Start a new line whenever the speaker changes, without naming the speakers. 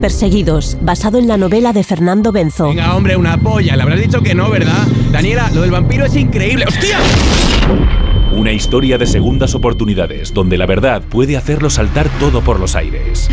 Perseguidos, basado en la novela de Fernando Benzo.
Venga, hombre, una polla. Le habrás dicho que no, ¿verdad? Daniela, lo del vampiro es increíble. ¡Hostia!
Una historia de segundas oportunidades, donde la verdad puede hacerlo saltar todo por los aires.